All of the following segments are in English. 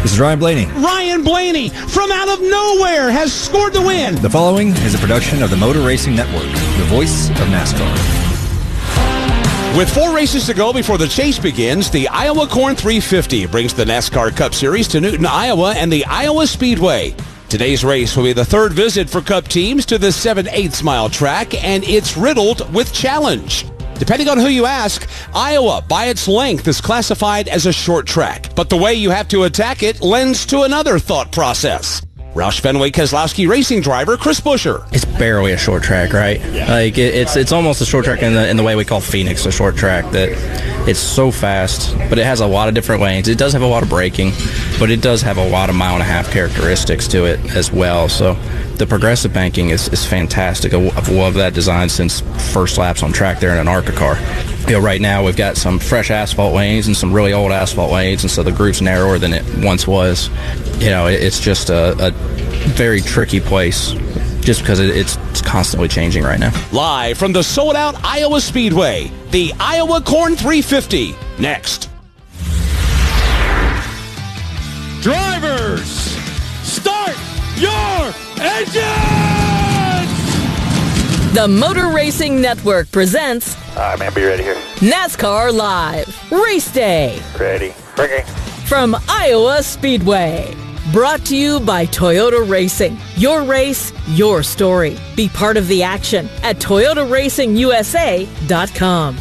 This is Ryan Blaney. Ryan Blaney, from out of nowhere, has scored the win. The following is a production of the Motor Racing Network, the voice of NASCAR. With 4 races to go before the chase begins, the Iowa Corn 350 brings the NASCAR Cup Series to Newton, Iowa and the Iowa Speedway. Today's race will be the 3rd visit for Cup teams to the 7/8 mile track, and it's riddled with challenge. Depending on who you ask, Iowa, by its length, is classified as a short track. But the way you have to attack it lends to another thought process. Roush Fenway Keselowski Racing driver Chris Buescher. It's barely a short track, right? Yeah. Like it's almost a short track in the way we call Phoenix a short track. That it's so fast, but it has a lot of different lanes. It does have a lot of braking, but it does have a lot of mile-and-a-half characteristics to it as well. So the progressive banking is fantastic. I've loved that design since first laps on track there in an ARCA car. Right now we've got some fresh asphalt lanes and some really old asphalt lanes, and so the groove's narrower than it once was. It's just a very tricky place just because it's constantly changing right now. Live from the sold-out Iowa Speedway, the Iowa Corn 350. Next. Drivers, start your engines! The Motor Racing Network presents... All right, man, be ready here. NASCAR Live, Race Day. Ready. Bringing. From Iowa Speedway. Brought to you by Toyota Racing. Your race, your story. Be part of the action at ToyotaRacingUSA.com.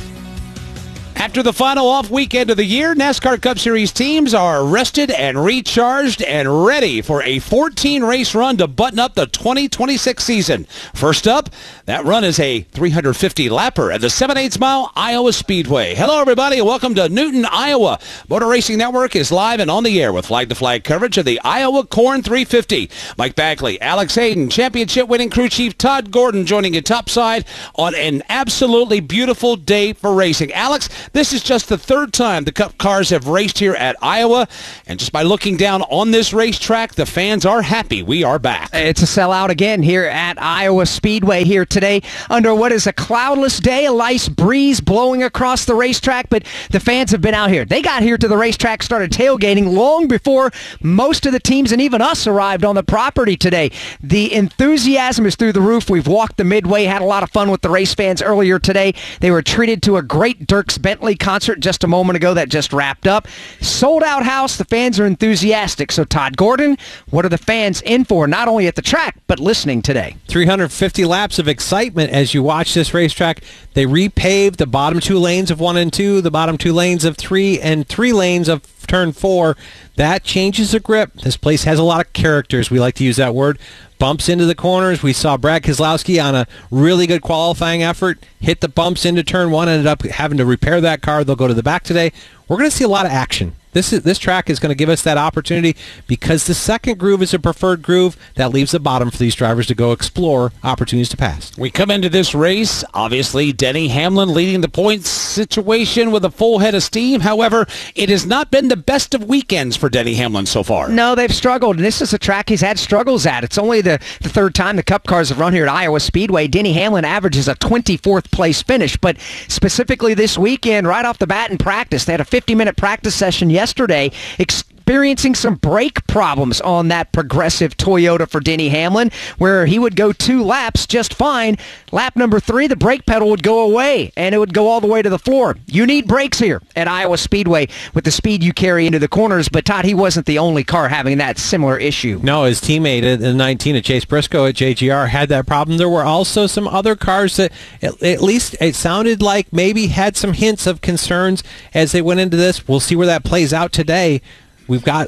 After the final off weekend of the year, NASCAR Cup Series teams are rested and recharged and ready for a 14-race run to button up the 2026 season. First up, that run is a 350-lapper at the 7/8 mile Iowa Speedway. Hello, everybody, and welcome to Newton, Iowa. Motor Racing Network is live and on the air with flag-to-flag coverage of the Iowa Corn 350. Mike Bagley, Alex Hayden, championship-winning crew chief Todd Gordon joining you topside on an absolutely beautiful day for racing. Alex, this is just the 3rd time the Cup cars have raced here at Iowa, and just by looking down on this racetrack, the fans are happy we are back. It's a sellout again here at Iowa Speedway here today under what is a cloudless day, a nice breeze blowing across the racetrack, but the fans have been out here. They got here to the racetrack, started tailgating long before most of the teams and even us arrived on the property today. The enthusiasm is through the roof. We've walked the midway, had a lot of fun with the race fans earlier today. They were treated to a great Dierks Bentley concert just a moment ago that just wrapped up. Sold out house. The fans are enthusiastic. So Todd Gordon, what are the fans in for, not only at the track, but listening today? 350 laps of excitement as you watch this racetrack. They repaved the bottom 2 lanes of 1 and 2, the bottom 2 lanes of 3, and 3 lanes of turn 4. That changes the grip. This place has a lot of characters. We like to use that word. Bumps into the corners. We saw Brad Keselowski on a really good qualifying effort hit the bumps into turn 1, ended up having to repair that car. They'll go to the back today. We're going to see a lot of action. This track is going to give us that opportunity because the second groove is a preferred groove that leaves the bottom for these drivers to go explore opportunities to pass. We come into this race, obviously Denny Hamlin leading the points situation with a full head of steam. However, it has not been the best of weekends for Denny Hamlin so far. No, they've struggled, and this is a track he's had struggles at. It's only the 3rd time the Cup cars have run here at Iowa Speedway. Denny Hamlin averages a 24th place finish, but specifically this weekend, right off the bat in practice, they had a 50-minute practice session yesterday, experiencing some brake problems on that progressive Toyota for Denny Hamlin, where he would go 2 laps just fine. Lap number 3, the brake pedal would go away, and it would go all the way to the floor. You need brakes here at Iowa Speedway with the speed you carry into the corners, but Todd, he wasn't the only car having that similar issue. No, his teammate in 19 at Chase Briscoe at JGR had that problem. There were also some other cars that, at least it sounded like, maybe had some hints of concerns as they went into this. We'll see where that plays out today. We've got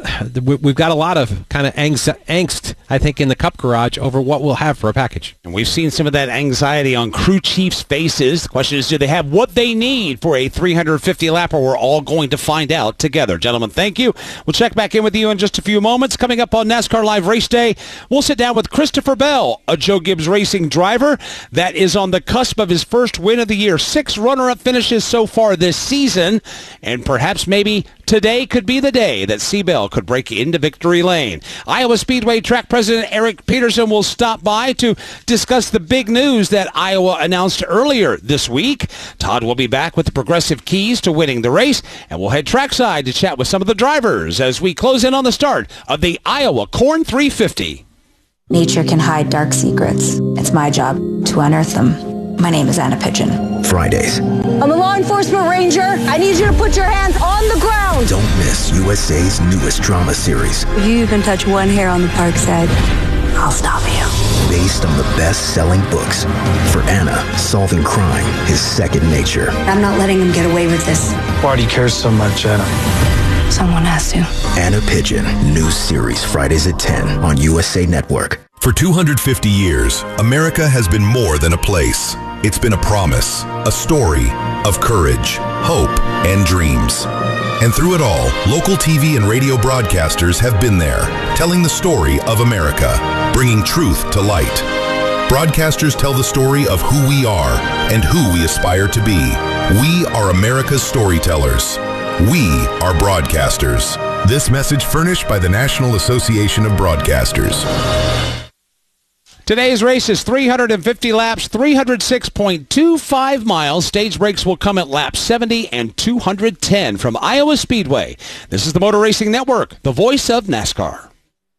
a lot of kind of angst, I think, in the Cup garage over what we'll have for a package. And we've seen some of that anxiety on crew chiefs' faces. The question is, do they have what they need for a 350-lapper? We're all going to find out together. Gentlemen, thank you. We'll check back in with you in just a few moments. Coming up on NASCAR Live Race Day, we'll sit down with Christopher Bell, a Joe Gibbs Racing driver that is on the cusp of his first win of the year. 6 runner-up finishes so far this season, and perhaps maybe today could be the day that Seabell could break into victory lane. Iowa Speedway track president Eric Peterson will stop by to discuss the big news that Iowa announced earlier this week. Todd will be back with the progressive keys to winning the race, and we'll head trackside to chat with some of the drivers as we close in on the start of the Iowa Corn 350. Nature can hide dark secrets. It's my job to unearth them. My name is Anna Pigeon. Fridays. I'm a law enforcement ranger. I need you to put your hands on the ground. Don't miss USA's newest drama series. If you even touch one hair on the park's head, I'll stop you. Based on the best-selling books. For Anna, solving crime is second nature. I'm not letting him get away with this. Why do you care so much, Anna? Someone has to. Anna Pigeon, new series Fridays at 10 on USA Network. For 250 years, America has been more than a place. It's been a promise, a story of courage, hope, and dreams. And through it all, local TV and radio broadcasters have been there, telling the story of America, bringing truth to light. Broadcasters tell the story of who we are and who we aspire to be. We are America's storytellers. We are broadcasters. This message furnished by the National Association of Broadcasters. Today's race is 350 laps, 306.25 miles. Stage breaks will come at laps 70 and 210 from Iowa Speedway. This is the Motor Racing Network, the voice of NASCAR.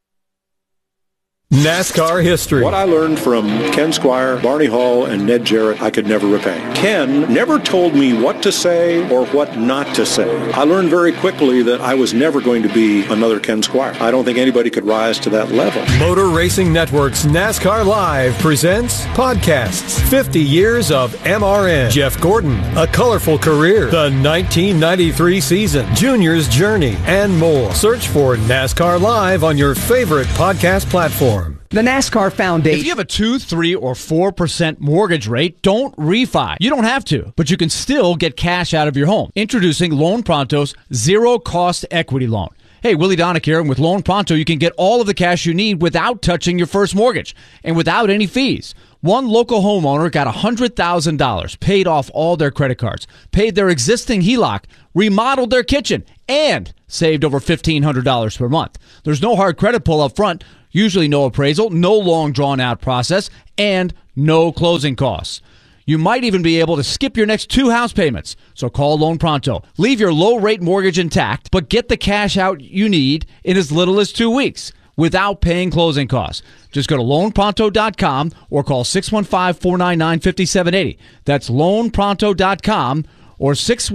NASCAR history. What I learned from Ken Squire, Barney Hall, and Ned Jarrett, I could never repay. Ken never told me what to say or what not to say. I learned very quickly that I was never going to be another Ken Squire. I don't think anybody could rise to that level. Motor Racing Network's NASCAR Live presents podcasts. 50 years of MRN. Jeff Gordon, A Colorful Career, the 1993 season, Junior's Journey, and more. Search for NASCAR Live on your favorite podcast platform. The NASCAR Foundation. If you have a 2, 3, or 4% mortgage rate, don't refi. You don't have to, but you can still get cash out of your home. Introducing Loan Pronto's zero-cost equity loan. Hey, Willie Donick here, and with Loan Pronto, you can get all of the cash you need without touching your first mortgage and without any fees. One local homeowner got $100,000, paid off all their credit cards, paid their existing HELOC, remodeled their kitchen, and saved over $1,500 per month. There's no hard credit pull up front, usually no appraisal, no long drawn-out process, and no closing costs. You might even be able to skip your next 2 house payments. So call Loan Pronto. Leave your low-rate mortgage intact, but get the cash out you need in as little as 2 weeks without paying closing costs. Just go to loanpronto.com or call 615-499-5780. That's loanpronto.com or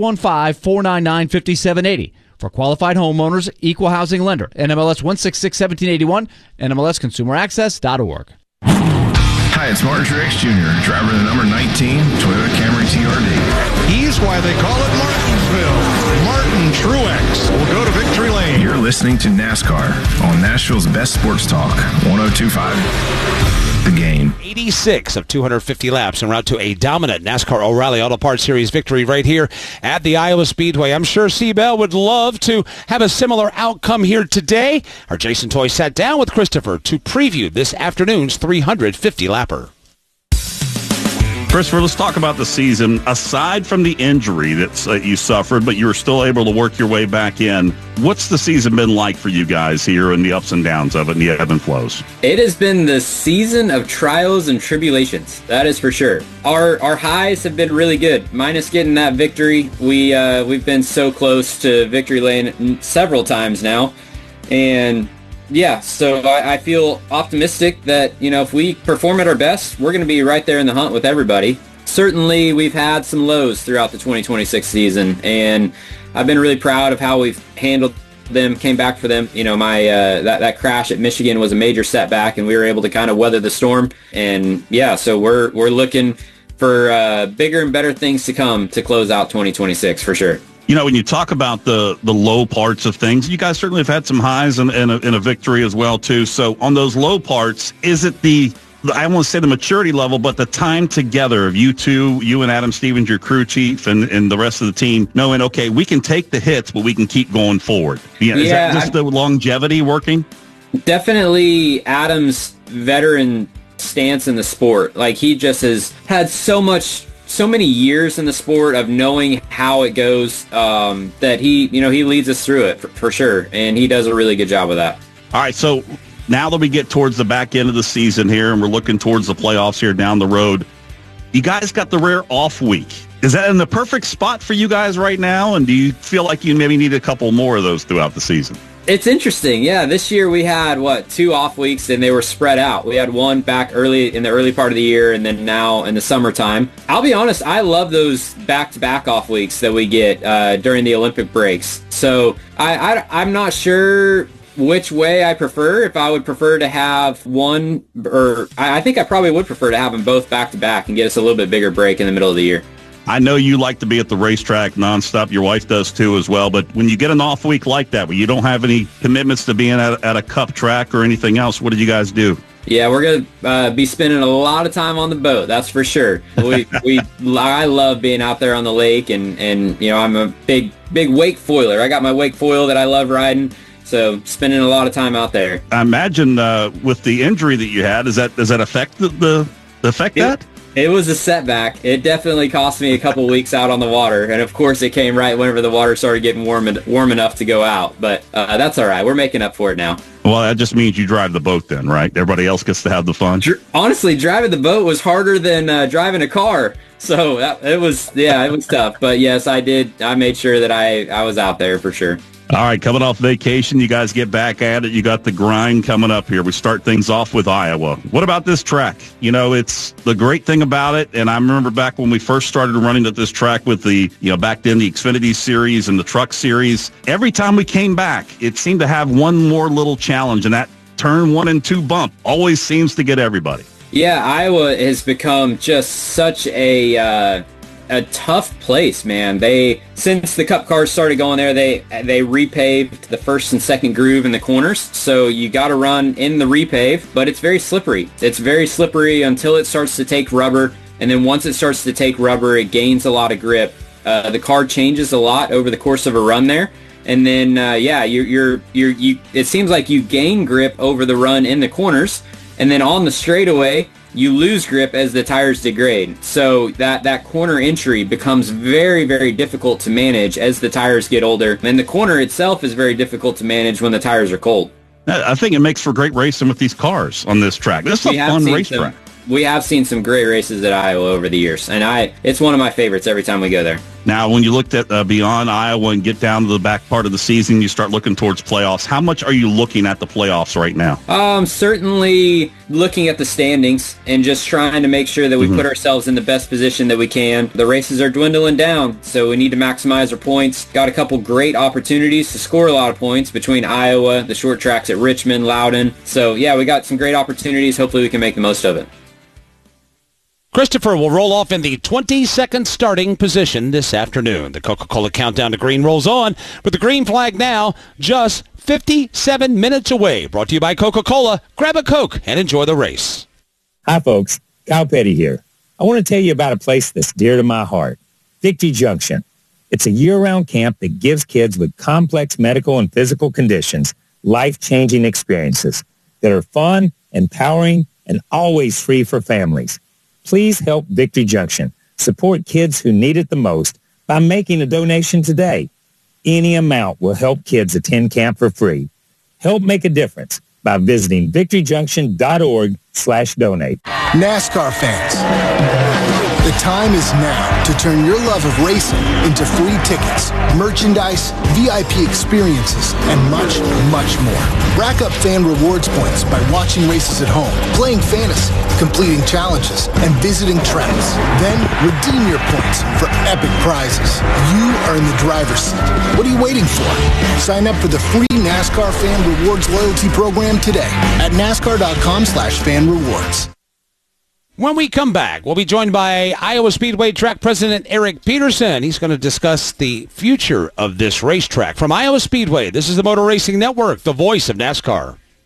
615-499-5780. For qualified homeowners, equal housing lender. NMLS 1661781, NMLSconsumeraccess.org. Hi, it's Martin Truex Jr., driver of the number 19 Toyota Camry TRD. He's why they call it Martinsville. Martin Truex will go to victory lane. You're listening to NASCAR on Nashville's best sports talk, 102.5. The Game. 86 of 250 laps en route to a dominant NASCAR O'Reilly Auto Parts Series victory right here at the Iowa Speedway. I'm sure Seabell would love to have a similar outcome here today. Our Jason Toy sat down with Christopher to preview this afternoon's 350 lapper. Christopher, let's talk about the season. Aside from the injury that you suffered, but you were still able to work your way back in, what's the season been like for you guys here and the ups and downs of it and the ebb and flows? It has been the season of trials and tribulations. That is for sure. Our highs have been really good. Minus getting that victory, we've been so close to victory lane several times now. And yeah, so I feel optimistic that, if we perform at our best, we're going to be right there in the hunt with everybody. Certainly, we've had some lows throughout the 2026 season, and I've been really proud of how we've handled them, came back for them. That crash at Michigan was a major setback, and we were able to kind of weather the storm. And yeah, so we're looking for bigger and better things to come to close out 2026 for sure. When you talk about the low parts of things, you guys certainly have had some highs and a victory as well, too. So on those low parts, is it I won't say the maturity level, but the time together of you two, you and Adam Stevens, your crew chief, and the rest of the team, knowing, okay, we can take the hits, but we can keep going forward? Is that just the longevity working? Definitely Adam's veteran stance in the sport. Like, he just has had so much so many years in the sport of knowing how it goes, that he leads us through it for sure, and he does a really good job of that. All right, so now that we get towards the back end of the season here and we're looking towards the playoffs here down the road, you guys got the rare off week. Is that in the perfect spot for you guys right now? And do you feel like you maybe need a couple more of those throughout the season? It's interesting. Yeah, this year we had, 2 off weeks, and they were spread out. We had one back in the early part of the year, and then now in the summertime. I'll be honest, I love those back-to-back off weeks that we get during the Olympic breaks. So I'm not sure which way I prefer. If I would prefer to have one, or I think I probably would prefer to have them both back-to-back and get us a little bit bigger break in the middle of the year. I know you like to be at the racetrack nonstop. Your wife does too as well. But when you get an off week like that, where you don't have any commitments to being at a cup track or anything else, what did you guys do? Yeah, we're going to be spending a lot of time on the boat. That's for sure. I love being out there on the lake, and I'm a big wake foiler. I got my wake foil that I love riding. So spending a lot of time out there. I imagine with the injury that you had, does that affect that? It was a setback. It definitely cost me a couple weeks out on the water, and of course it came right whenever the water started getting warm enough to go out. But that's all right. We're making up for it now. Well, that just means you drive the boat then, right? Everybody else gets to have the fun. Honestly, driving the boat was harder than driving a car. So it was tough. But yes, I did. I made sure that I was out there for sure. All right, coming off vacation, you guys get back at it. You got the grind coming up here. We start things off with Iowa. What about this track? It's the great thing about it, and I remember back when we first started running at this track with the, back then the Xfinity Series and the Truck Series, every time we came back, it seemed to have one more little challenge, and that turn 1 and 2 bump always seems to get everybody. Yeah, Iowa has become just such a tough place, man. Since the Cup cars started going there, they repaved the first and second groove in the corners, so you got to run in the repave, but it's very slippery. It's very slippery until it starts to take rubber, and then once it starts to take rubber, it gains a lot of grip. The car changes a lot over the course of a run there, and then it seems like you gain grip over the run in the corners, and then on the straightaway you lose grip as the tires degrade. So that corner entry becomes very, very difficult to manage as the tires get older. And the corner itself is very difficult to manage when the tires are cold. I think it makes for great racing with these cars on this track. This is a fun racetrack. We have seen some great races at Iowa over the years, and it's one of my favorites every time we go there. Now, when you looked at beyond Iowa and get down to the back part of the season, you start looking towards playoffs. How much are you looking at the playoffs right now? Certainly looking at the standings and just trying to make sure that we put ourselves in the best position that we can. The races are dwindling down, so we need to maximize our points. Got a couple great opportunities to score a lot of points between Iowa, the short tracks at Richmond, Loudon. So, yeah, we got some great opportunities. Hopefully we can make the most of it. Christopher will roll off in the 22nd starting position this afternoon. The Coca-Cola Countdown to Green rolls on, with the green flag now just 57 minutes away. Brought to you by Coca-Cola. Grab a Coke and enjoy the race. Hi, folks. Kyle Petty here. I want to tell you about a place that's dear to my heart, Victory Junction. It's a year-round camp that gives kids with complex medical and physical conditions life-changing experiences that are fun, empowering, and always free for families. Please help Victory Junction support kids who need it the most by making a donation today. Any amount will help kids attend camp for free. Help make a difference by visiting victoryjunction.org/donate. NASCAR fans, the time is now to turn your love of racing into free tickets, merchandise, VIP experiences, and much, much more. Rack up fan rewards points by watching races at home, playing fantasy, completing challenges, and visiting tracks. Then redeem your points for epic prizes. You are in the driver's seat. What are you waiting for? Sign up for the free NASCAR Fan Rewards loyalty program today at NASCAR.com/fan rewards. When we come back, we'll be joined by Iowa Speedway track president Eric Peterson. He's going to discuss the future of this racetrack. From Iowa Speedway, this is the Motor Racing Network, the voice of NASCAR.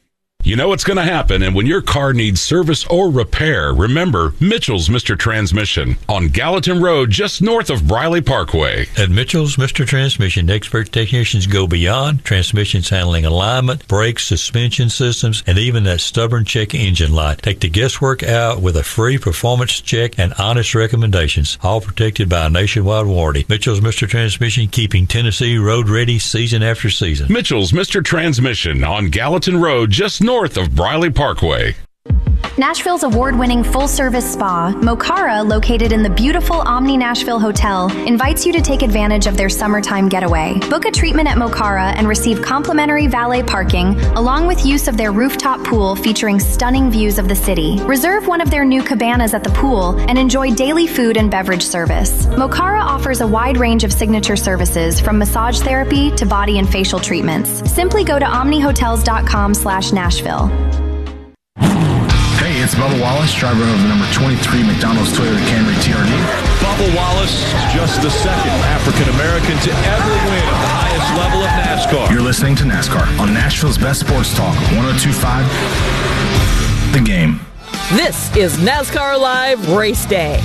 You know what's going to happen, and when your car needs service or repair, remember Mitchell's Mr. Transmission on Gallatin Road, just north of Briley Parkway. At Mitchell's Mr. Transmission, expert technicians go beyond transmissions handling alignment, brakes, suspension systems, and even that stubborn check engine light. Take the guesswork out with a free performance check and honest recommendations, all protected by a nationwide warranty. Mitchell's Mr. Transmission, keeping Tennessee road ready season after season. Mitchell's Mr. Transmission on Gallatin Road, just north of Briley Parkway. Nashville's award-winning full-service spa, Mokara, located in the beautiful Omni Nashville Hotel, invites you to take advantage of their summertime getaway. Book a treatment at Mokara and receive complimentary valet parking, along with use of their rooftop pool featuring stunning views of the city. Reserve one of their new cabanas at the pool and enjoy daily food and beverage service. Mokara offers a wide range of signature services, from massage therapy to body and facial treatments. Simply go to omnihotels.com/Nashville. Hey, it's Bubba Wallace, driver of the number 23 McDonald's Toyota Camry TRD. Bubba Wallace is just the second African-American to ever win at the highest level of NASCAR. You're listening to NASCAR on Nashville's best sports talk, 102.5 The Game. This is NASCAR Live Race Day.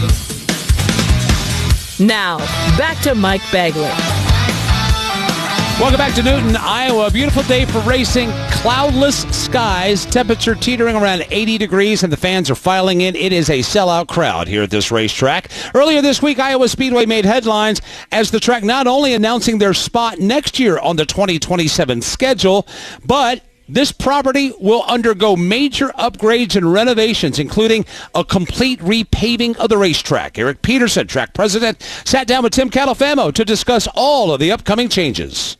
Now, back to Mike Bagley. Welcome back to Newton, Iowa. A beautiful day for racing. Cloudless skies, temperature teetering around 80 degrees, and the fans are filing in. It is a sellout crowd here at this racetrack. Earlier this week, Iowa Speedway made headlines as the track not only announcing their spot next year on the 2027 schedule, but this property will undergo major upgrades and renovations, including a complete repaving of the racetrack. Eric Peterson, track president, sat down with Tim Catalfamo to discuss all of the upcoming changes.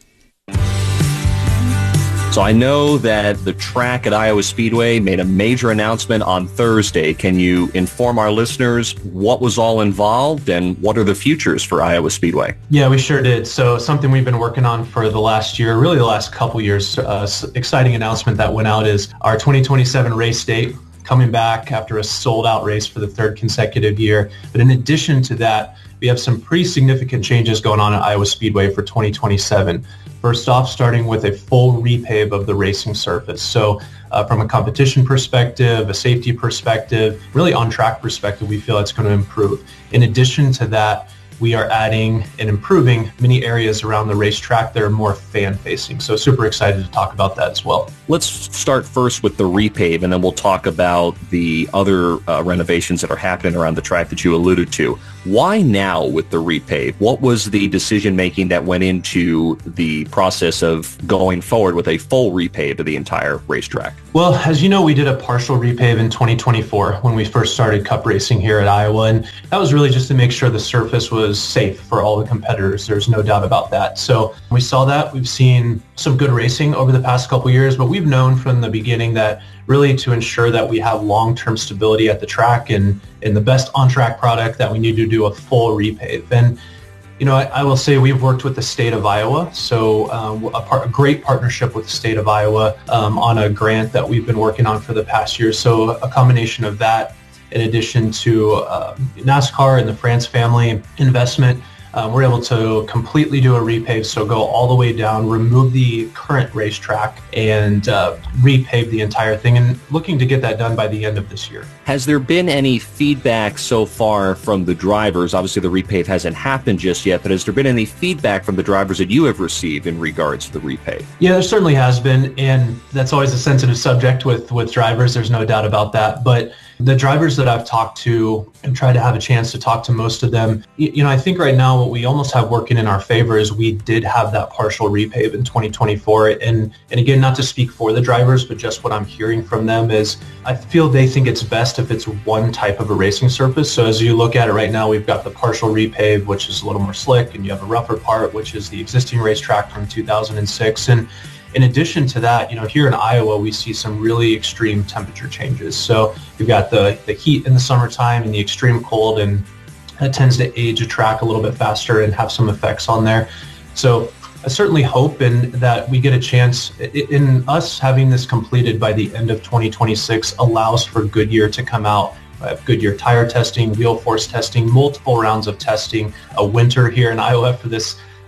So I know that the track at Iowa Speedway made a major announcement on Thursday. Can you inform our listeners what was all involved and what are the futures for Iowa Speedway? Yeah, we sure did. So something we've been working on for the last year, really the last couple years, exciting announcement that went out is our 2027 race date, coming back after a sold-out race for the third consecutive year. But in addition to that, we have some pretty significant changes going on at Iowa Speedway for 2027. First off, starting with a full repave of the racing surface. So from a competition perspective, a safety perspective, really on-track perspective, we feel it's going to improve. In addition to that, we are adding and improving many areas around the racetrack that are more fan-facing. So super excited to talk about that as well. Let's start first with the repave, and then we'll talk about the other renovations that are happening around the track that you alluded to. Why now with the repave? What was the decision-making that went into the process of going forward with a full repave of the entire racetrack? Well, as you know, we did a partial repave in 2024 when we first started Cup racing here at Iowa, and that was really just to make sure the surface was safe for all the competitors. There's no doubt about that. So we saw that. We've seen some good racing over the past couple years, but we've known from the beginning that really to ensure that we have long-term stability at the track and the best on-track product, that we need to do a full repave. And you know, I will say we've worked with the state of Iowa, so a great partnership with the state of Iowa on a grant that we've been working on for the past year. So a combination of that, in addition to NASCAR and the France family investment, we're able to completely do a repave, so go all the way down, remove the current racetrack, and repave the entire thing, and looking to get that done by the end of this year. Has there been any feedback so far from the drivers? Obviously, the repave hasn't happened just yet, but has there been any feedback from the drivers that you have received in regards to the repave? Yeah, there certainly has been, and that's always a sensitive subject with drivers. There's no doubt about that. But the drivers that I've talked to and tried to have a chance to talk to most of them, you know, I think right now what we almost have working in our favor is we did have that partial repave in 2024. And again, not to speak for the drivers, but just what I'm hearing from them is I feel they think it's best if it's one type of a racing surface. So as you look at it right now, we've got the partial repave, which is a little more slick, and you have a rougher part, which is the existing racetrack from 2006. And in addition to that, you know, here in Iowa, we see some really extreme temperature changes. So you've got the heat in the summertime and the extreme cold, and that tends to age a track a little bit faster and have some effects on there. So I certainly hope that we get a chance in us having this completed by the end of 2026 allows for Goodyear to come out. Goodyear tire testing, wheel force testing, multiple rounds of testing, a winter here in Iowa for this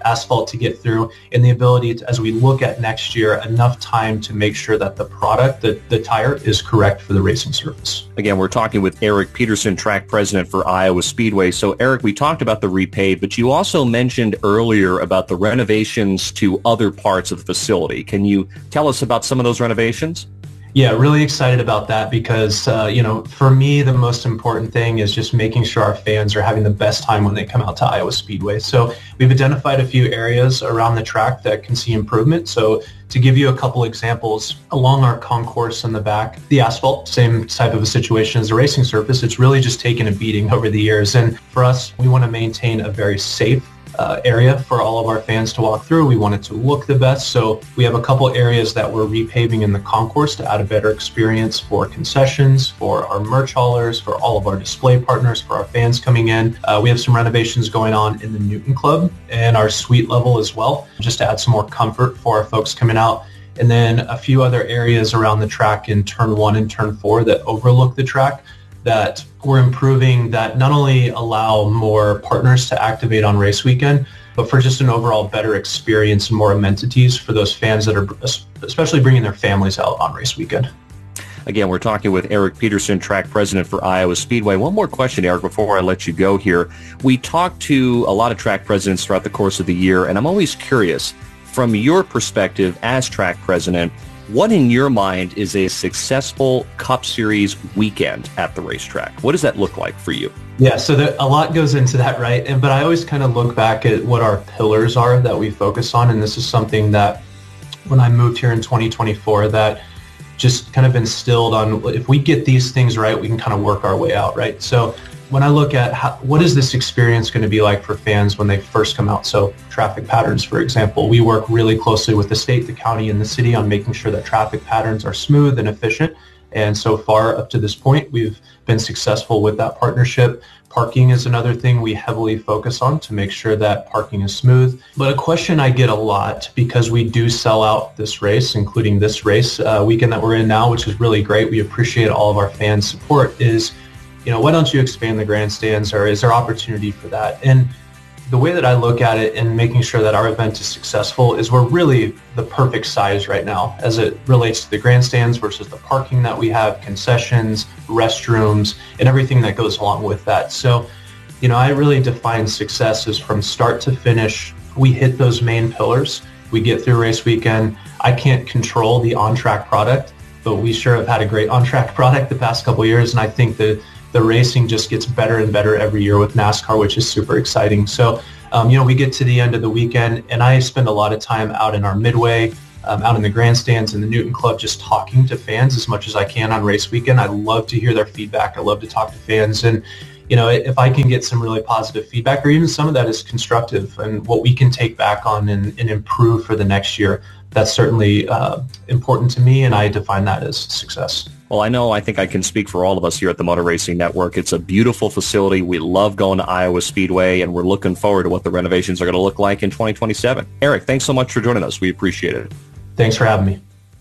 asphalt to get through, and the ability to, as we look at next year, enough time to make sure that the product, the tire, is correct for the racing surface. Again, we're talking with Eric Peterson, track president for Iowa Speedway. So, Eric, we talked about the repave, but you also mentioned earlier about the renovations to other parts of the facility. Can you tell us about some of those renovations? Yeah, really excited about that because, for me, the most important thing is just making sure our fans are having the best time when they come out to Iowa Speedway. So we've identified a few areas around the track that can see improvement. So to give you a couple examples, along our concourse in the back, the asphalt, same type of a situation as the racing surface. It's really just taken a beating over the years. And for us, we want to maintain a very safe area for all of our fans to walk through. We want it to look the best. So we have a couple areas that we're repaving in the concourse to add a better experience for concessions, for our merch haulers, for all of our display partners, for our fans coming in. We have some renovations going on in the Newton Club and our suite level as well, just to add some more comfort for our folks coming out. And then a few other areas around the track in turn 1 and turn 4 that overlook the track that we're improving, that not only allow more partners to activate on race weekend, but for just an overall better experience and more amenities for those fans that are especially bringing their families out on race weekend. Again, we're talking with Eric Peterson, track president for Iowa Speedway. One more question, Eric, before I let you go here. We talk to a lot of track presidents throughout the course of the year, and I'm always curious, from your perspective as track president, what in your mind is a successful Cup Series weekend at the racetrack? What does that look like for you? Yeah, so a lot goes into that, right? But I always kind of look back at what our pillars are that we focus on, and this is something that when I moved here in 2024 that just kind of instilled on, if we get these things right, we can kind of work our way out, right? So when I look at what is this experience going to be like for fans when they first come out? So traffic patterns, for example, we work really closely with the state, the county, and the city on making sure that traffic patterns are smooth and efficient. And so far up to this point, we've been successful with that partnership. Parking is another thing we heavily focus on to make sure that parking is smooth. But a question I get a lot, because we do sell out this race, including this race weekend that we're in now, which is really great. We appreciate all of our fans' support, is, why don't you expand the grandstands, or is there opportunity for that? And the way that I look at it and making sure that our event is successful is we're really the perfect size right now as it relates to the grandstands versus the parking that we have, concessions, restrooms, and everything that goes along with that. So, I really define success as from start to finish, we hit those main pillars. We get through race weekend. I can't control the on-track product, but we sure have had a great on-track product the past couple of years, and I think the racing just gets better and better every year with NASCAR, which is super exciting. So, we get to the end of the weekend, and I spend a lot of time out in our midway, out in the grandstands in the Newton Club, just talking to fans as much as I can on race weekend. I love to hear their feedback. I love to talk to fans. And, if I can get some really positive feedback, or even some of that is constructive and what we can take back on and improve for the next year, that's certainly important to me, and I define that as success. Well, I think I can speak for all of us here at the Motor Racing Network. It's a beautiful facility. We love going to Iowa Speedway, and we're looking forward to what the renovations are going to look like in 2027. Eric, thanks so much for joining us. We appreciate it. Thanks for having me.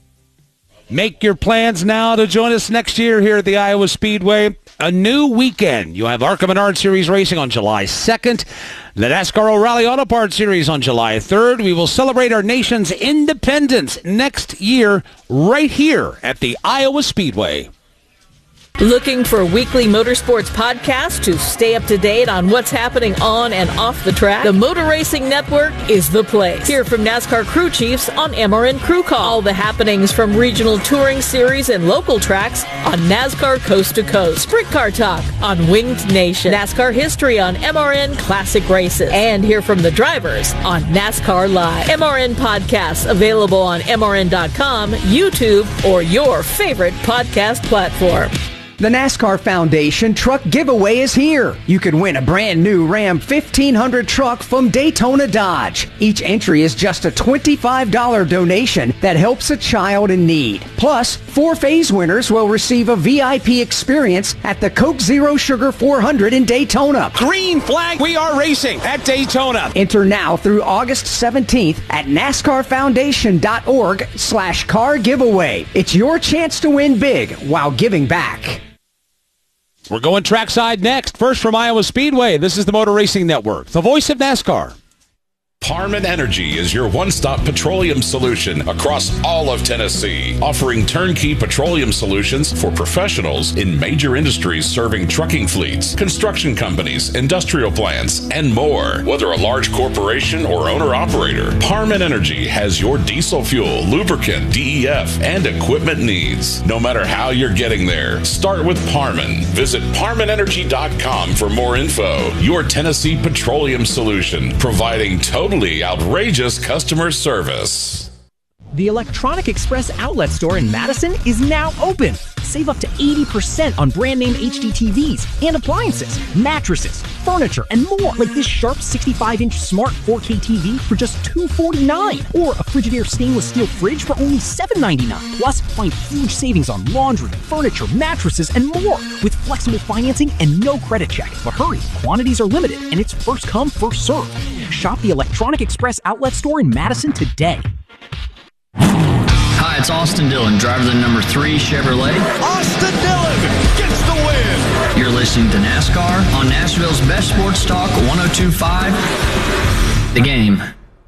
Make your plans now to join us next year here at the Iowa Speedway. A new weekend. You have ARCA Menard Series racing on July 2nd. The NASCAR O'Reilly Auto Parts Series on July 3rd. We will celebrate our nation's independence next year right here at the Iowa Speedway. Looking for weekly motorsports podcasts to stay up to date on what's happening on and off the track? The Motor Racing Network is the place. Hear from NASCAR crew chiefs on MRN Crew Call. All the happenings from regional touring series and local tracks on NASCAR Coast to Coast. Sprint Car Talk on Winged Nation. NASCAR history on MRN Classic Races. And hear from the drivers on NASCAR Live. MRN podcasts available on MRN.com, YouTube, or your favorite podcast platform. The NASCAR Foundation Truck Giveaway is here. You can win a brand new Ram 1500 truck from Daytona Dodge. Each entry is just a $25 donation that helps a child in need. Plus, 4 phase winners will receive a VIP experience at the Coke Zero Sugar 400 in Daytona. Green flag, we are racing at Daytona. Enter now through August 17th at NASCARFoundation.org/car giveaway. It's your chance to win big while giving back. We're going trackside next. First from Iowa Speedway, this is the Motor Racing Network, the voice of NASCAR. Parman Energy is your one-stop petroleum solution across all of Tennessee, offering turnkey petroleum solutions for professionals in major industries serving trucking fleets, construction companies, industrial plants, and more. Whether a large corporation or owner-operator, Parman Energy has your diesel fuel, lubricant, DEF, and equipment needs. No matter how you're getting there, start with Parman. Visit ParmanEnergy.com for more info. Your Tennessee petroleum solution, providing totally outrageous customer service. The Electronic Express outlet store in Madison is now open. Save up to 80% on brand name HD TVs and appliances, mattresses, furniture, and more. Like this sharp 65-inch smart 4K TV for just $249. Or a Frigidaire stainless steel fridge for only $7.99. Plus, find huge savings on laundry, furniture, mattresses, and more. With flexible financing and no credit check. But hurry, quantities are limited and it's first come, first served. Shop the Electronic Express outlet store in Madison today. Hi, it's Austin Dillon, driver of the number 3 Chevrolet. Austin Dillon gets the win. You're listening to NASCAR on Nashville's best sports talk, 102.5 The Game.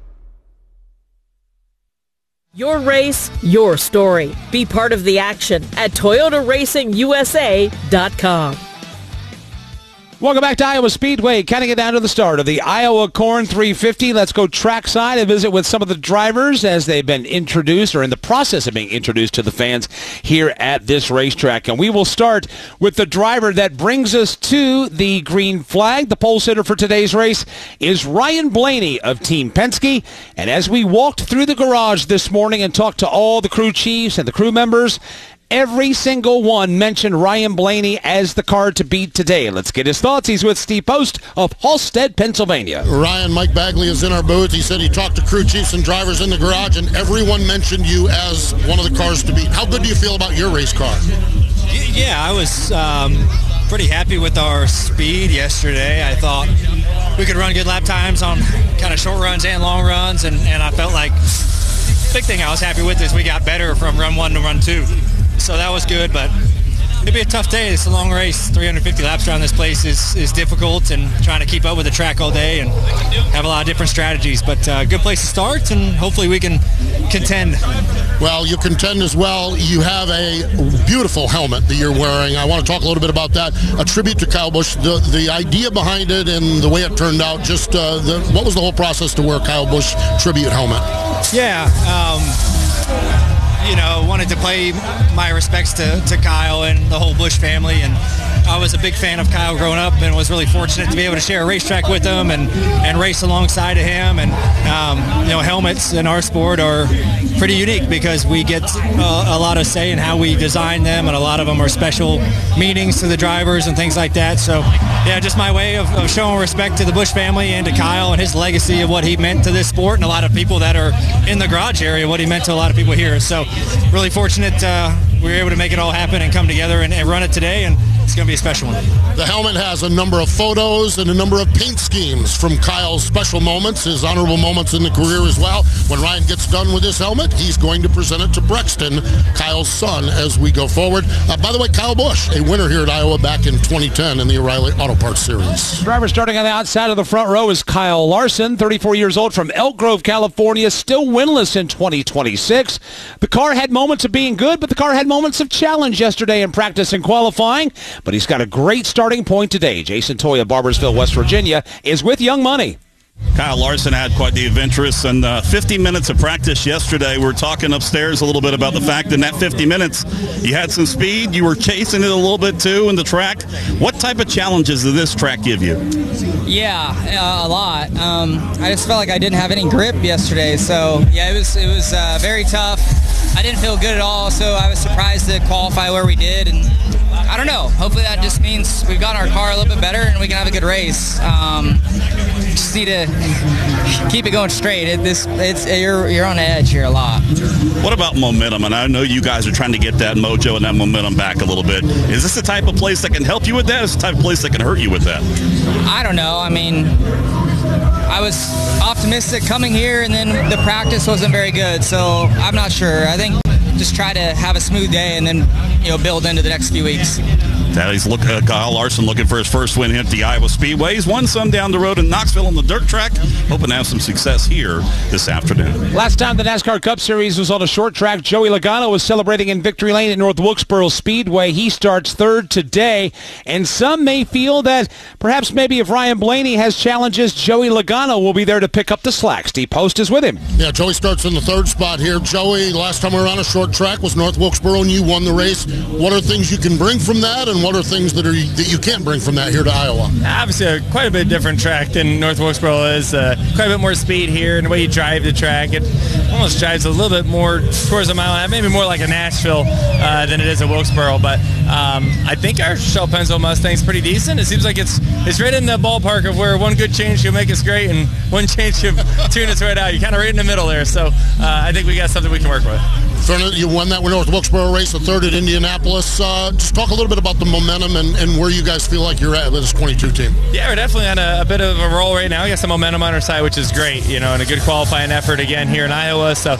Your race, your story. Be part of the action at ToyotaRacingUSA.com. Welcome back to Iowa Speedway. Counting it down to the start of the Iowa Corn 350. Let's go trackside and visit with some of the drivers as they've been introduced or in the process of being introduced to the fans here at this racetrack. And we will start with the driver that brings us to the green flag. The pole sitter for today's race is Ryan Blaney of Team Penske. And as we walked through the garage this morning and talked to all the crew chiefs and the crew members, every single one mentioned Ryan Blaney as the car to beat today. Let's get his thoughts. He's with Steve Post of Halstead, Pennsylvania. Ryan, Mike Bagley is in our booth. He said he talked to crew chiefs and drivers in the garage, and everyone mentioned you as one of the cars to beat. How good do you feel about your race car? Yeah, I was pretty happy with our speed yesterday. I thought we could run good lap times on kind of short runs and long runs, and I felt like the big thing I was happy with is we got better from run 1 to run 2. So that was good, but it'd be a tough day. It's a long race. 350 laps around this place is difficult, and trying to keep up with the track all day and have a lot of different strategies. But good place to start, and hopefully we can contend. Well, you contend as well. You have a beautiful helmet that you're wearing. I want to talk a little bit about that. A tribute to Kyle Busch. The idea behind it and the way it turned out, just what was the whole process to wear Kyle Busch tribute helmet? Yeah. Wanted to pay my respects to Kyle and the whole Busch family, and I was a big fan of Kyle growing up and was really fortunate to be able to share a racetrack with him and race alongside of him. And helmets in our sport are pretty unique because we get a lot of say in how we design them, and a lot of them are special meanings to the drivers and things like that. So yeah, just my way of showing respect to the Busch family and to Kyle and his legacy of what he meant to this sport, and a lot of people that are in the garage area, what he meant to a lot of people here. So really fortunate we were able to make it all happen and come together and run it today, and it's going to be a special one. The helmet has a number of photos and a number of paint schemes from Kyle's special moments, his honorable moments in the career as well. When Ryan gets done with his helmet, he's going to present it to Brexton, Kyle's son, as we go forward. By the way, Kyle Busch, a winner here at Iowa back in 2010 in the O'Reilly Auto Parts Series. Driver starting on the outside of the front row is Kyle Larson, 34 years old from Elk Grove, California, still winless in 2026. The car had moments of being good, but the car had moments of challenge yesterday in practice and qualifying. But he's got a great starting point today. Jason Toya, Barboursville, West Virginia, is with Young Money. Kyle Larson had quite the adventurous and 50 minutes of practice yesterday. We were talking upstairs a little bit about the fact in that 50 minutes you had some speed. You were chasing it a little bit too in the track. What type of challenges did this track give you? Yeah, a lot. I just felt like I didn't have any grip yesterday. So yeah, it was very tough. I didn't feel good at all, so I was surprised to qualify where we did. And I don't know. Hopefully that just means we've got our car a little bit better and we can have a good race. Just need to keep it going straight. You're on edge here a lot. What about momentum? And I know you guys are trying to get that mojo and that momentum back a little bit. Is this the type of place that can help you with that? Or is this the type of place that can hurt you with that? I don't know. I mean, I was optimistic coming here, and then the practice wasn't very good, so I'm not sure. I think just try to have a smooth day and then build into the next few weeks. Kyle Larson looking for his first win here at the Iowa Speedway. He's won some down the road in Knoxville on the dirt track, hoping to have some success here this afternoon. Last time the NASCAR Cup Series was on a short track, Joey Logano was celebrating in Victory Lane at North Wilkesboro Speedway. He starts third today, and some may feel that perhaps maybe if Ryan Blaney has challenges, Joey Logano will be there to pick up the slack. Steve Post is with him. Yeah, Joey starts in the third spot here. Joey, last time we were on a short track was North Wilkesboro, and you won the race. What are things you can bring from that, and what are things that you can't bring from that here to Iowa? Obviously, quite a bit different track than North Wilkesboro is. Quite a bit more speed here, and the way you drive the track, it almost drives a little bit more towards a mile, maybe more like a Nashville than it is a Wilkesboro. But I think our Shell Pennzoil Mustang's pretty decent. It seems like it's right in the ballpark of where one good change can make us great, and one change can tune us right out. You're kind of right in the middle there, so I think we got something we can work with. You won that North Wilkesboro race, the third at Indianapolis. Just talk a little bit about the momentum and where you guys feel like you're at with this 22 team. Yeah, we're definitely on a bit of a roll right now. We got some momentum on our side, which is great, and a good qualifying effort again here in Iowa. So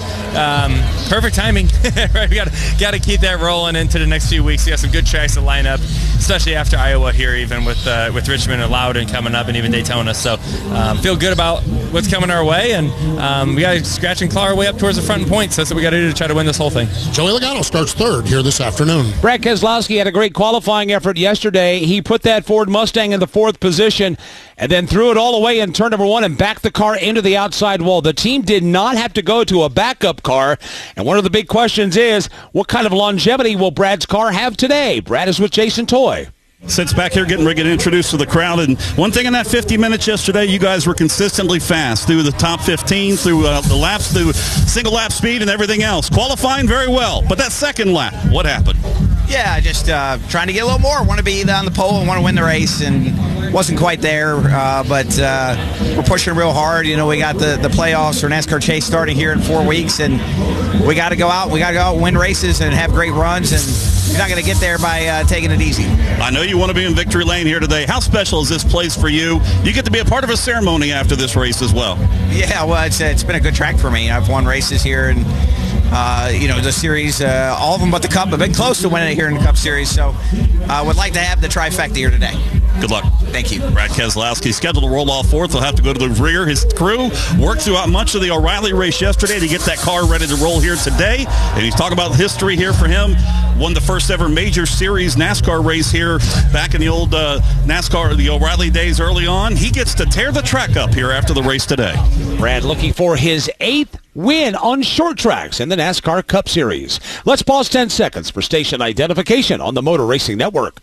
perfect timing. Right? We got to keep that rolling into the next few weeks. We got some good tracks to line up, especially after Iowa here, even with Richmond and Loudon coming up, and even Daytona. So feel good about what's coming our way, and we got to scratch and claw our way up towards the front and points. So that's what we got to do to try to win this whole thing. Joey Logano starts third here this afternoon. Brad Keselowski had a great qualifying effort yesterday. He put that Ford Mustang in the fourth position and then threw it all away in turn number one and backed the car into the outside wall. The team did not have to go to a backup car, and one of the big questions is, what kind of longevity will Brad's car have today? Brad is with Jason Toy. Sits back here getting ready to get introduced to the crowd. And one thing in that 50 minutes yesterday, you guys were consistently fast through the top 15, through the laps, through single lap speed and everything else. Qualifying very well. But that second lap, what happened? Yeah, just trying to get a little more. Want to be on the pole and want to win the race, and wasn't quite there. But we're pushing real hard. We got the playoffs for NASCAR Chase starting here in 4 weeks, and we got to go out. We got to go out and win races and have great runs. And you're not going to get there by taking it easy. I know you want to be in Victory Lane here today. How special is this place for you? You get to be a part of a ceremony after this race as well. Yeah, well, it's been a good track for me. I've won races here, and the series, all of them but the Cup, have been close to winning it here in the Cup Series. So would like to have the trifecta here today. Good luck. Thank you. Brad Keselowski scheduled to roll off fourth. He'll have to go to the rear. His crew worked throughout much of the O'Reilly race yesterday to get that car ready to roll here today. And he's talking about history here for him. Won the first ever major series NASCAR race here back in the old NASCAR, the O'Reilly days early on. He gets to tear the track up here after the race today. Brad looking for his 8th win on short tracks in the NASCAR Cup Series. Let's pause 10 seconds for station identification on the Motor Racing Network.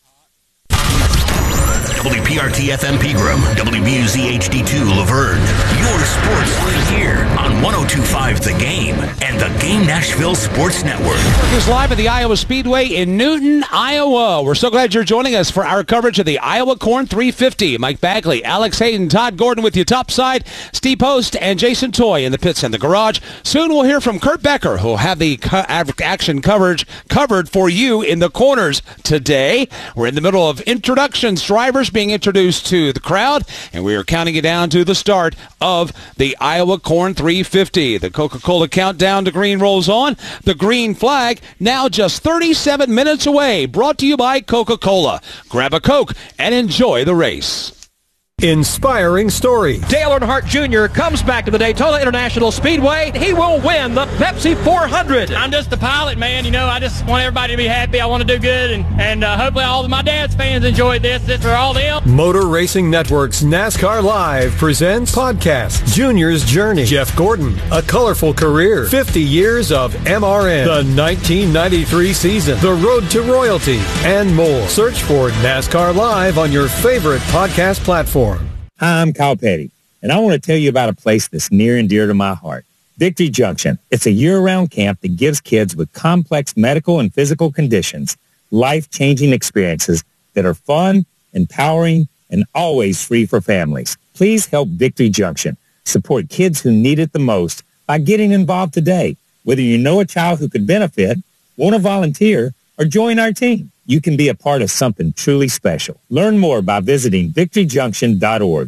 WPRT FM Pegram, WBUZ HD2 Laverne. Your sports live here on 102.5 The Game and the Game Nashville Sports Network. Is live at the Iowa Speedway in Newton, Iowa. We're so glad you're joining us for our coverage of the Iowa Corn 350. Mike Bagley, Alex Hayden, Todd Gordon with you topside, Steve Post, and Jason Toy in the pits and the garage. Soon we'll hear from Kurt Becker, who will have the action coverage covered for you in the corners today. We're in the middle of introductions, drivers being introduced to the crowd, and we are counting it down to the start of the Iowa Corn 350. The Coca-Cola countdown to green rolls on. The green flag now just 37 minutes away. Brought to you by Coca-Cola. Grab a Coke and enjoy the race. Inspiring story. Dale Earnhardt Jr. comes back to the Daytona International Speedway. He will win the Pepsi 400. I'm just a pilot, man. I just want everybody to be happy. I want to do good, and hopefully all of my dad's fans enjoyed this. It's for all them. Motor Racing Network's NASCAR Live presents podcast Junior's Journey. Jeff Gordon, a colorful career, 50 years of MRN, the 1993 season, the road to royalty, and more. Search for NASCAR Live on your favorite podcast platform. Hi, I'm Kyle Petty, and I want to tell you about a place that's near and dear to my heart, Victory Junction. It's a year-round camp that gives kids with complex medical and physical conditions life-changing experiences that are fun, empowering, and always free for families. Please help Victory Junction support kids who need it the most by getting involved today. Whether you know a child who could benefit, want to volunteer, or join our team, you can be a part of something truly special. Learn more by visiting victoryjunction.org.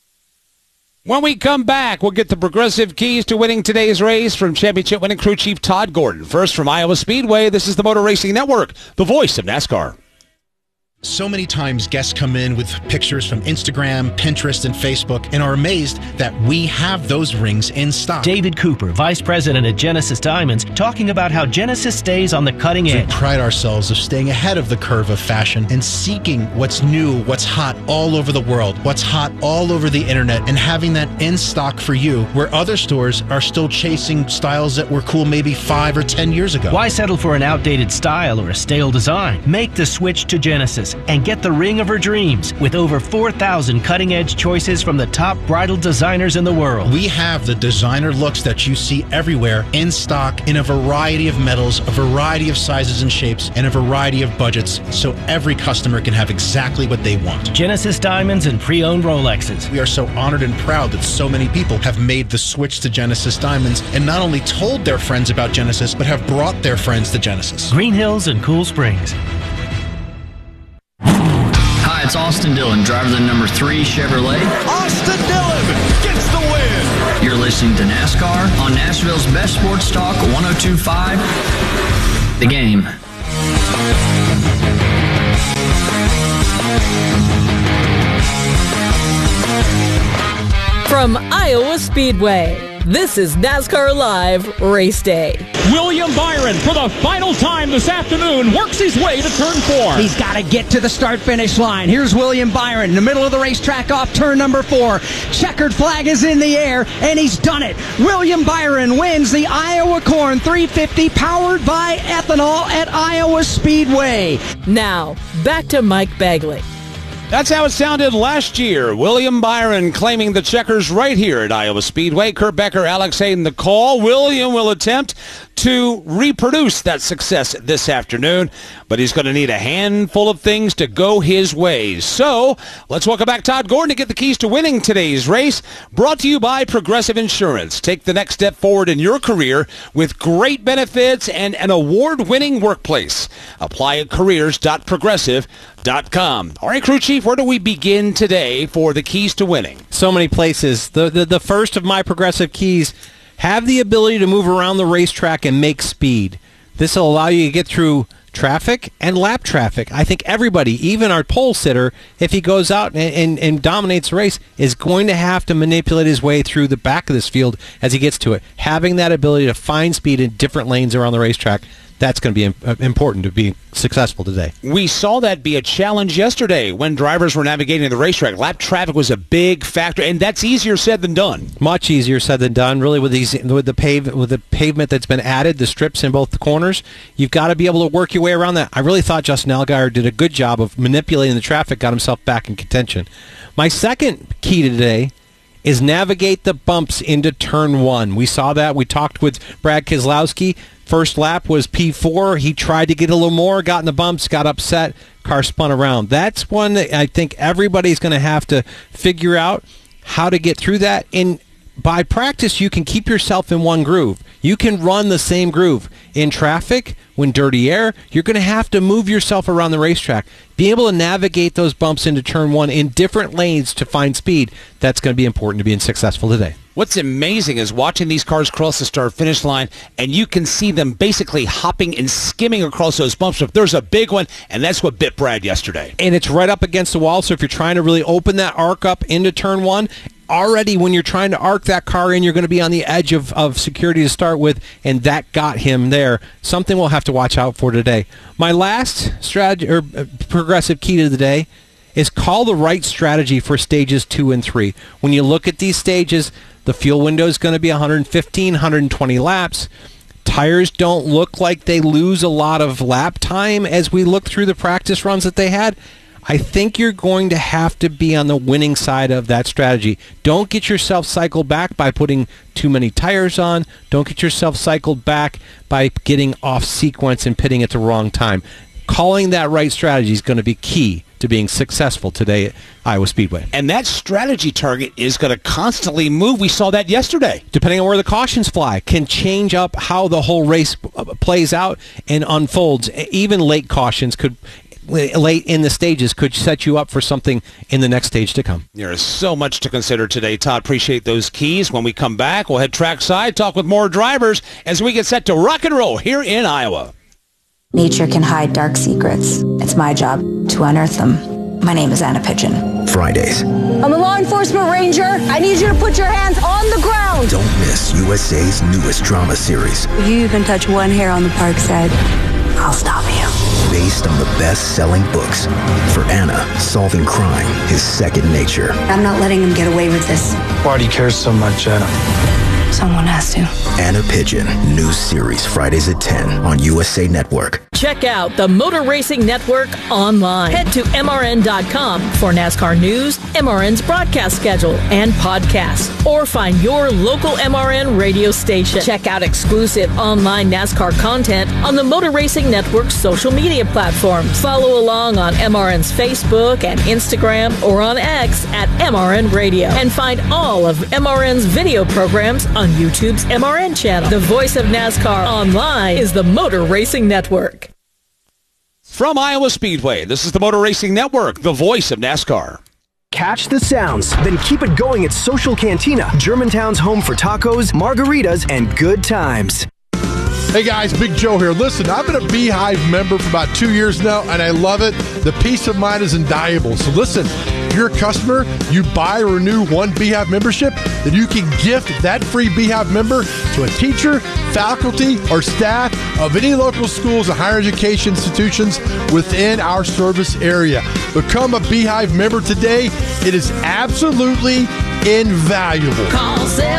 When we come back, we'll get the progressive keys to winning today's race from championship winning crew chief Todd Gordon. First from Iowa Speedway, this is the Motor Racing Network, the voice of NASCAR. So many times guests come in with pictures from Instagram, Pinterest, and Facebook and are amazed that we have those rings in stock. David Cooper, Vice President at Genesis Diamonds, talking about how Genesis stays on the cutting edge. We pride ourselves of staying ahead of the curve of fashion and seeking what's new, what's hot all over the world, what's hot all over the internet, and having that in stock for you, where other stores are still chasing styles that were cool maybe 5 or 10 years ago. Why settle for an outdated style or a stale design? Make the switch to Genesis and get the ring of her dreams with over 4,000 cutting-edge choices from the top bridal designers in the world. We have the designer looks that you see everywhere in stock in a variety of metals, a variety of sizes and shapes, and a variety of budgets, so every customer can have exactly what they want. Genesis Diamonds and pre-owned Rolexes. We are so honored and proud that so many people have made the switch to Genesis Diamonds and not only told their friends about Genesis, but have brought their friends to Genesis. Green Hills and Cool Springs. Hi, it's Austin Dillon, driver of the number 3 Chevrolet. Austin Dillon gets the win. You're listening to NASCAR on Nashville's best sports talk, 102.5 The Game. From Iowa Speedway, this is NASCAR Live Race Day. William Byron, for the final time this afternoon, works his way to turn 4. He's got to get to the start-finish line. Here's William Byron in the middle of the racetrack off turn number 4. Checkered flag is in the air, and he's done it. William Byron wins the Iowa Corn 350 powered by ethanol at Iowa Speedway. Now, back to Mike Bagley. That's how it sounded last year. William Byron claiming the checkers right here at Iowa Speedway. Kurt Becker, Alex Hayden, the call. William will attempt to reproduce that success this afternoon, but he's going to need a handful of things to go his way. So let's welcome back Todd Gordon to get the keys to winning today's race. Brought to you by Progressive Insurance. Take the next step forward in your career with great benefits and an award-winning workplace. Apply at careers.progressive.com. All right, crew chief, where do we begin today for the keys to winning? So many places. The first of my Progressive keys, have the ability to move around the racetrack and make speed. This will allow you to get through traffic and lap traffic. I think everybody, even our pole sitter, if he goes out and dominates the race, is going to have to manipulate his way through the back of this field as he gets to it. Having that ability to find speed in different lanes around the racetrack, that's going to be important to be successful today. We saw that be a challenge yesterday when drivers were navigating the racetrack. Lap traffic was a big factor, and that's easier said than done. Much easier said than done. Really, with the pavement that's been added, the strips in both the corners, you've got to be able to work your way around that. I really thought Justin Allgaier did a good job of manipulating the traffic, got himself back in contention. My second key to today is navigate the bumps into turn 1. We saw that. We talked with Brad Keselowski. First lap was P4. He tried to get a little more, got in the bumps, got upset, car spun around. That's one that I think everybody's going to have to figure out how to get through that. And by practice, you can keep yourself in one groove. You can run the same groove. In traffic, when dirty air, you're going to have to move yourself around the racetrack. Be able to navigate those bumps into turn 1 in different lanes to find speed. That's going to be important to being successful today. What's amazing is watching these cars cross the start-finish line, and you can see them basically hopping and skimming across those bumps. If there's a big one, and that's what bit Brad yesterday. And it's right up against the wall, so if you're trying to really open that arc up into turn 1, already when you're trying to arc that car in, you're going to be on the edge of security to start with, and that got him there. Something we'll have to watch out for today. My last strategy or progressive key to the day is call the right strategy for stages 2 and 3. When you look at these stages, the fuel window is going to be 115, 120 laps. Tires don't look like they lose a lot of lap time as we look through the practice runs that they had. I think you're going to have to be on the winning side of that strategy. Don't get yourself cycled back by putting too many tires on. Don't get yourself cycled back by getting off sequence and pitting at the wrong time. Calling that right strategy is going to be key to being successful today at Iowa Speedway. And that strategy target is going to constantly move. We saw that yesterday. Depending on where the cautions fly, can change up how the whole race plays out and unfolds. Even late cautions late in the stages could set you up for something in the next stage to come. There is so much to consider today, Todd. Appreciate those keys. When we come back, we'll head trackside, talk with more drivers as we get set to rock and roll here in Iowa. Nature can hide dark secrets. It's my job to unearth them. My name is Anna Pigeon. Fridays. I'm a law enforcement ranger. I need you to put your hands on the ground. Don't miss USA's newest drama series. If you even touch one hair on the park side, I'll stop you. Based on the best-selling books. For Anna, solving crime is second nature. I'm not letting him get away with this. Why do you care so much, Anna? Someone has to. Anna Pigeon, new series Fridays at 10 on USA Network. Check out the Motor Racing Network online. Head to MRN.com for NASCAR news, MRN's broadcast schedule, and podcasts. Or find your local MRN radio station. Check out exclusive online NASCAR content on the Motor Racing Network's social media platforms. Follow along on MRN's Facebook and Instagram or on X at MRN Radio. And find all of MRN's video programs on YouTube's MRN channel. The voice of NASCAR online is the Motor Racing Network. From Iowa Speedway, this is the Motor Racing Network, the voice of NASCAR. Catch the sounds, then keep it going at Social Cantina, Germantown's home for tacos, margaritas, and good times. Hey guys, Big Joe here. Listen, I've been a Beehive member for about 2 years now, and I love it. The peace of mind is invaluable. So listen, if you're a customer, you buy or renew one Beehive membership, then you can gift that free Beehive member to a teacher, faculty, or staff of any local schools and higher education institutions within our service area. Become a Beehive member today. It is absolutely invaluable. Call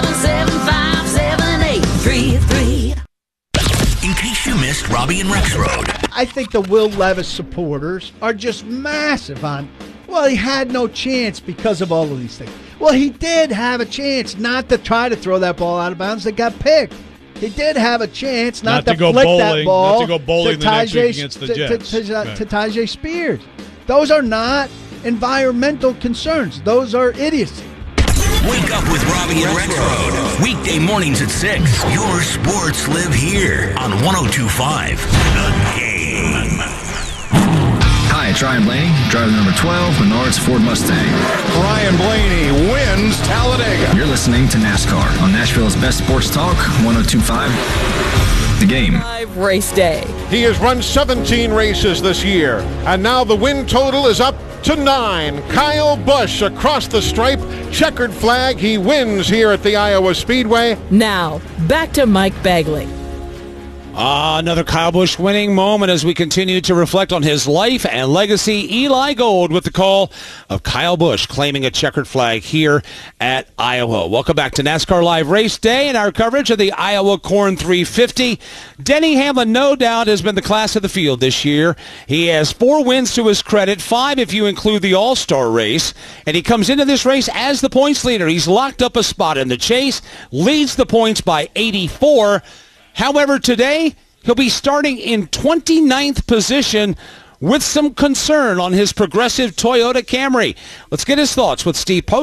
775-7833. In case you missed Robbie and Rex Road. I think the Will Levis supporters are just massive on, well, he had no chance because of all of these things. Well, he did have a chance not to try to throw that ball out of bounds that got picked. He did have a chance not to go flick bowling, that ball not to go bowling the next week against the Jets. To Tajay Spears. Those are not environmental concerns. Those are idiocy. Wake up with Robbie and Rex Road. Weekday mornings at 6. Your sports live here on 102.5 The Game. Hi, it's Ryan Blaney, driver number 12, Menards Ford Mustang. Ryan Blaney wins Talladega. You're listening to NASCAR on Nashville's best sports talk, 102.5 The Game. Race day. He has run 17 races this year, and now the win total is up to 9. Kyle Busch across the stripe, checkered flag. He wins here at the Iowa Speedway. Now, back to Mike Bagley. Another Kyle Busch winning moment as we continue to reflect on his life and legacy. Eli Gold with the call of Kyle Busch claiming a checkered flag here at Iowa. Welcome back to NASCAR Live Race Day and our coverage of the Iowa Corn 350. Denny Hamlin, no doubt, has been the class of the field this year. He has 4 wins to his credit, 5 if you include the All-Star race, and he comes into this race as the points leader. He's locked up a spot in the chase, leads the points by 84. However, today, he'll be starting in 29th position with some concern on his progressive Toyota Camry. Let's get his thoughts with Steve Post.